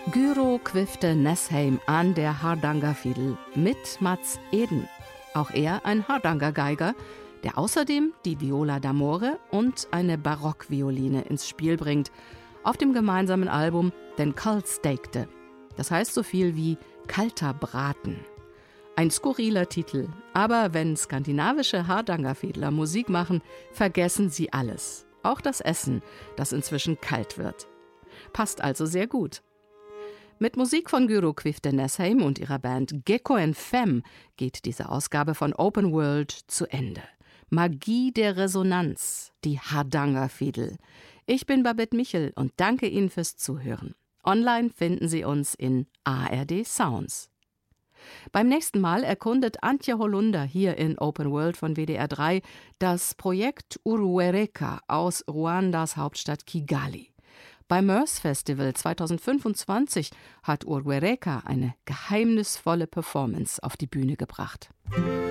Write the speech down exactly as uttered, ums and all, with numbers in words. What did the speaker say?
Gyro Quifte Nessheim an der Hardangerfiedel mit Mats Eden. Auch er ein Hardanger-Geiger, der außerdem die Viola d'Amore und eine Barockvioline ins Spiel bringt, auf dem gemeinsamen Album Den Kaldstekte. Das heißt so viel wie kalter Braten. Ein skurriler Titel, aber wenn skandinavische Hardangerfiedler Musik machen, vergessen sie alles. Auch das Essen, das inzwischen kalt wird. Passt also sehr gut. Mit Musik von Gyro Quifte Nessheim und ihrer Band Gecko and Femme geht diese Ausgabe von Open World zu Ende. Magie der Resonanz, die Hardangerfiedel. Ich bin Babette Michel und danke Ihnen fürs Zuhören. Online finden Sie uns in A R D Sounds. Beim nächsten Mal erkundet Antje Holunder hier in Open World von W D R drei das Projekt Uruereka aus Ruandas Hauptstadt Kigali. Beim Mörs Festival zweitausendfünfundzwanzig hat Uruereka eine geheimnisvolle Performance auf die Bühne gebracht.